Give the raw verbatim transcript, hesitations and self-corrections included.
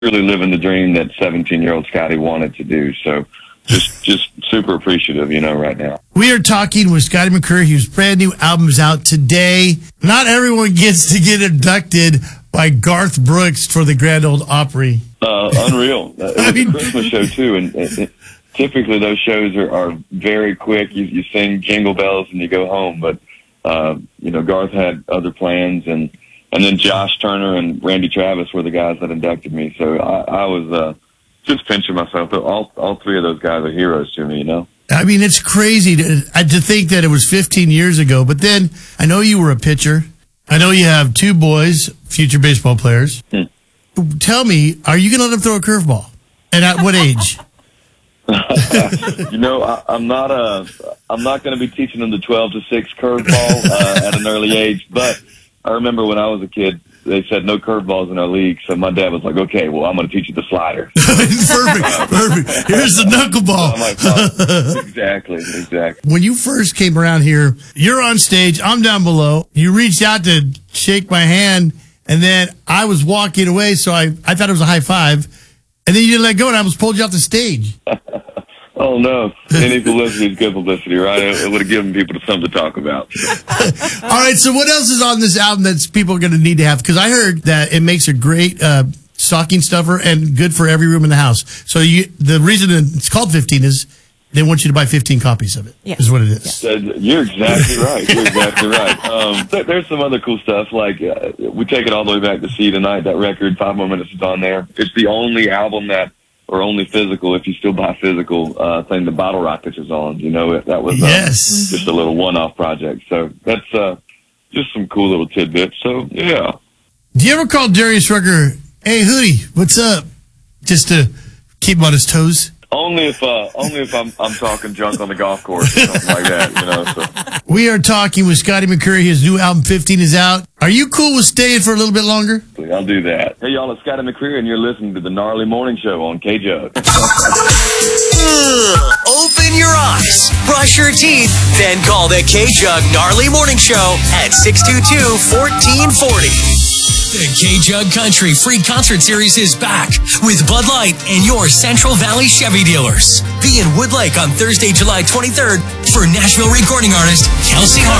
really living the dream that seventeen-year-old Scotty wanted to do. So just just super appreciative, you know, right now. We are talking with Scotty McCreery, whose brand new album's out today. Not everyone gets to get abducted by Garth Brooks for the Grand Ole Opry. Uh, unreal. It was I mean, a Christmas show, too, and it, it, typically those shows are, are very quick. You, you sing Jingle Bells and you go home, but, uh, you know, Garth had other plans, and, and then Josh Turner and Randy Travis were the guys that inducted me, so I, I was uh, just pinching myself. All, all three of those guys are heroes to me, you know? I mean, it's crazy to, to think that it was fifteen years ago, but then I know you were a pitcher. I know you have two boys, future baseball players. Hmm. Tell me, are you going to let them throw a curveball? And at what age? you know, I, I'm not a, I'm not going to be teaching them the twelve to six curveball uh, at an early age. But I remember when I was a kid, they said no curveballs in our league. So my dad was like, "Okay, well, I'm going to teach you the slider." Perfect, perfect. Here's the knuckleball. I'm like, oh, exactly, exactly. When you first came around here, you're on stage. I'm down below. You reached out to shake my hand, and then I was walking away, so I, I thought it was a high five. And then you didn't let go, and I almost pulled you off the stage. Oh, no. Any publicity is good publicity, right? It, it would have given people something to talk about. All right, so what else is on this album that people are going to need to have? Because I heard that it makes a great uh, stocking stuffer and good for every room in the house. So you, the reason it's called fifteen is they want you to buy fifteen copies of it, yeah. is what it is. Yeah. Uh, you're exactly right. You're exactly right. Um, th- there's some other cool stuff, like uh, we take it all the way back to See Tonight. That record, Five More Minutes, is on there. It's the only album that, or only physical, if you still buy physical, uh, thing the Bottle Rockets is on. You know, that was uh, yes. just a little one-off project. So that's uh, just some cool little tidbits. So, yeah. Do you ever call Darius Rucker, "Hey, Hootie, what's up?" Just to keep him on his toes? Only if uh, only if I'm I'm talking junk on the golf course or something like that, you know. So. We are talking with Scotty McCreery. His new album, fifteen, is out. Are you cool with staying for a little bit longer? I'll do that. Hey, y'all, it's Scotty McCreery, and you're listening to the Gnarly Morning Show on K-Jug. Open your eyes, brush your teeth, then call the K-Jug Gnarly Morning Show at six two two, one four four zero. The K-Jug Country Free Concert Series is back with Bud Light and your Central Valley Chevy dealers. Be in Woodlake on Thursday, July twenty-third for Nashville recording artist Kelsey Hart.